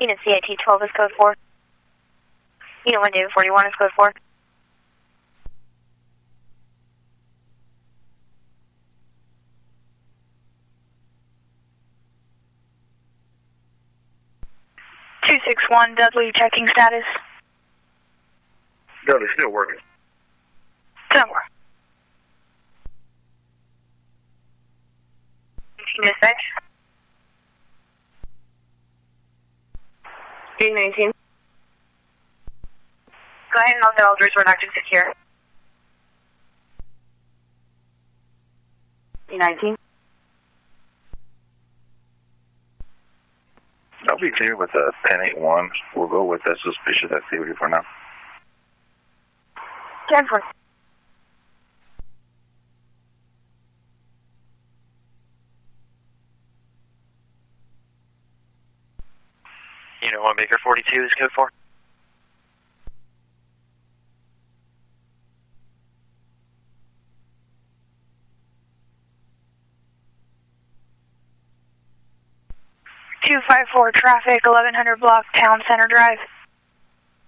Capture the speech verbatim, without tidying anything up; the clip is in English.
Unit C I T twelve is code four. Unit one David forty-one is code four. two six one Dudley, checking status. Dudley, still working. ten four. Dispatch. eight nineteen. Go ahead and note that all doors were locked and secure. eight nineteen. I'll be clear with the ten eight one. We'll go with the suspicious activity for now. ten four. Unit one Baker forty-two is code four. two five four traffic, eleven hundred block, Town Center Drive.